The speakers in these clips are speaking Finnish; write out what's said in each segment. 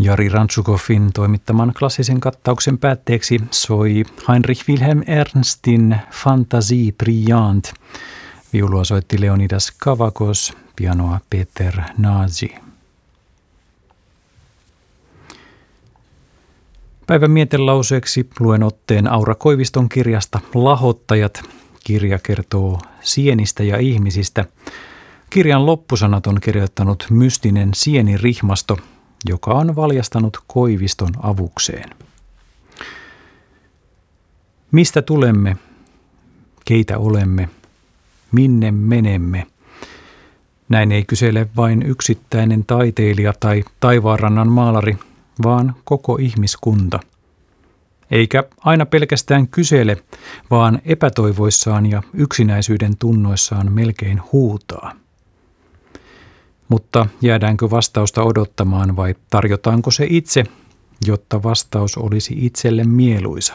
Jari Rantsukovin toimittaman klassisen kattauksen päätteeksi soi Heinrich Wilhelm Ernstin Fantasie Brillante. Viulua soitti Leonidas Kavakos, pianoa Peter Nagy. Päivän mietelauseeksi luen otteen Aura Koiviston kirjasta Lahottajat. Kirja kertoo sienistä ja ihmisistä. Kirjan loppusanat on kirjoittanut mystinen sienirihmasto, joka on valjastanut Koiviston avukseen. Mistä tulemme? Keitä olemme? Minne menemme? Näin ei kysele vain yksittäinen taiteilija tai taivaanrannan maalari, vaan koko ihmiskunta. Eikä aina pelkästään kysele, vaan epätoivoissaan ja yksinäisyyden tunnoissaan melkein huutaa. Mutta jäädäänkö vastausta odottamaan vai tarjotaanko se itse, jotta vastaus olisi itselle mieluisa?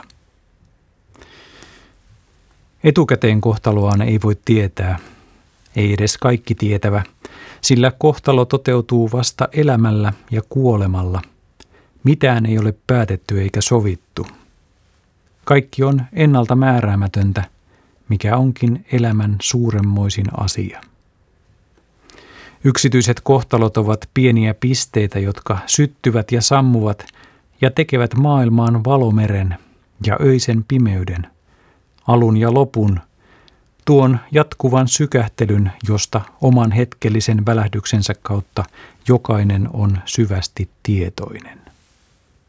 Etukäteen kohtaloaan ei voi tietää, ei edes kaikki tietävä, sillä kohtalo toteutuu vasta elämällä ja kuolemalla. Mitään ei ole päätetty eikä sovittu. Kaikki on ennalta määräämätöntä, mikä onkin elämän suuremmoisin asia. Yksityiset kohtalot ovat pieniä pisteitä, jotka syttyvät ja sammuvat ja tekevät maailmaan valomeren ja öisen pimeyden, alun ja lopun, tuon jatkuvan sykähtelyn, josta oman hetkellisen välähdyksensä kautta jokainen on syvästi tietoinen.